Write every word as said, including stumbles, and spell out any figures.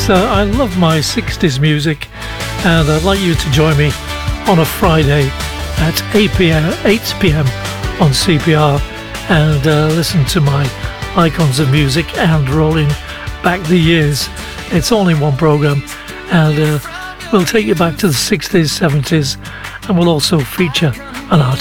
Yes, uh, I love my sixties music, and I'd like you to join me on a Friday at eight p.m. on C P R and uh, listen to my icons of music and rolling back the years. It's all in one program, and uh, we'll take you back to the sixties, seventies, and we'll also feature an artist